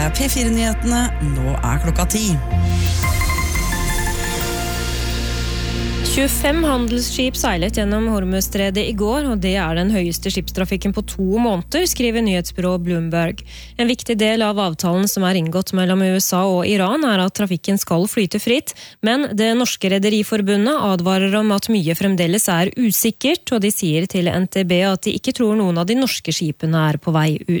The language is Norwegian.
P4-nyhetene, nå klokka 10. 25 handelsskip seilet gjennom Hormuzstredet i går, og det den høyeste skipstrafikken på 2 måneder, skriver nyhetsbyrået Bloomberg. En viktig del av avtalen som inngått mellom USA og Iran at trafikken skal flyte fritt, men det norske rederiforbundet advarer om at mye fremdeles usikkert, og de sier til NTB at de ikke tror noen av de norske skipene på vei ut.